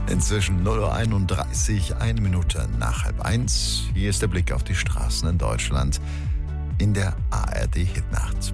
Inzwischen 0:31 Uhr, 1 Minute nach 12:30. Hier ist der Blick auf die Straßen in Deutschland in der ARD Hitnacht.